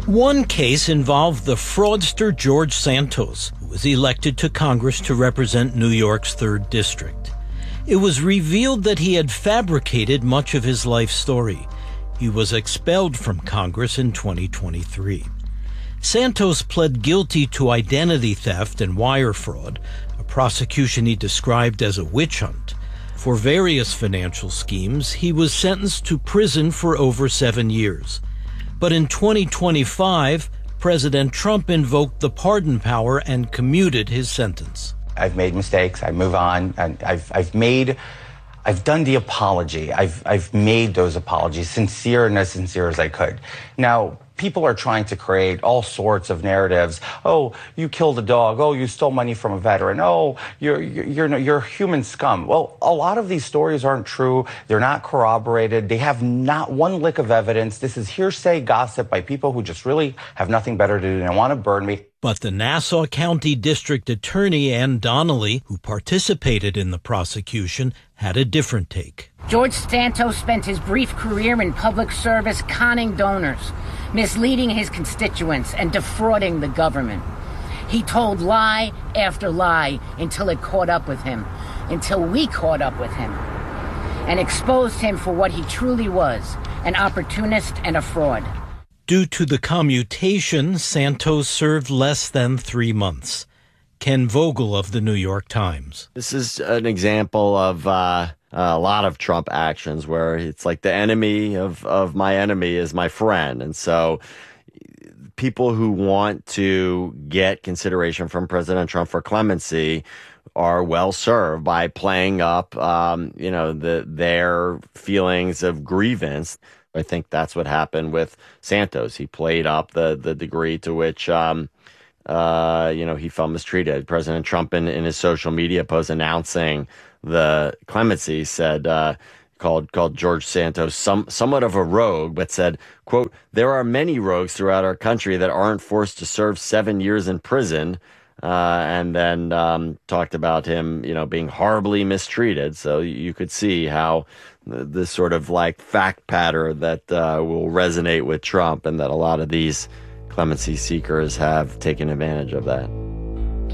One case involved the fraudster George Santos, who was elected to Congress to represent New York's 3rd District. It was revealed that he had fabricated much of his life story. He was expelled from Congress in 2023. Santos pled guilty to identity theft and wire fraud, a prosecution he described as a witch hunt. For various financial schemes, he was sentenced to prison for over 7 years. But in 2025, President Trump invoked the pardon power and commuted his sentence. I've made mistakes. I move on. And I've done the apology. I've made those apologies sincere and as sincere as I could. Now, people are trying to create all sorts of narratives. Oh, you killed a dog. Oh, you stole money from a veteran. Oh, you're human scum. Well, a lot of these stories aren't true. They're not corroborated. They have not one lick of evidence. This is hearsay gossip by people who just really have nothing better to do and want to burn me. But the Nassau County District Attorney Ann Donnelly, who participated in the prosecution, had a different take. George Santos spent his brief career in public service conning donors, misleading his constituents, and defrauding the government. He told lie after lie until it caught up with him, until we caught up with him, and exposed him for what he truly was, an opportunist and a fraud. Due to the commutation, Santos served less than 3 months. Ken Vogel of the New York Times. This is an example of a lot of Trump actions where it's like the enemy of my enemy is my friend. And so people who want to get consideration from President Trump for clemency are well served by playing up, their feelings of grievance. I think that's what happened with Santos. He played up the degree to which, he felt mistreated. President Trump in his social media post announcing the clemency said, called George Santos somewhat of a rogue, but said, quote, "There are many rogues throughout our country that aren't forced to serve 7 years in prison." And then talked about him, being horribly mistreated. So you could see how this sort of like fact pattern that will resonate with Trump, and that a lot of these clemency seekers have taken advantage of that.